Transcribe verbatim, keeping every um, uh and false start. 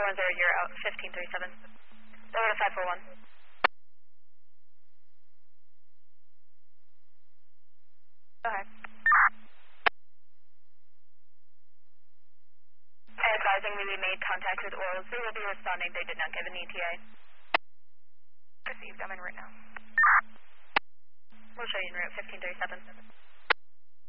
four one zero, you're out, fifteen thirty-seven. Go to five four one. Go ahead. Advising we made contact with orals. They will be responding. They did not give an E T A. Received. I'm en route now. We'll show you en route, fifteen thirty-seven.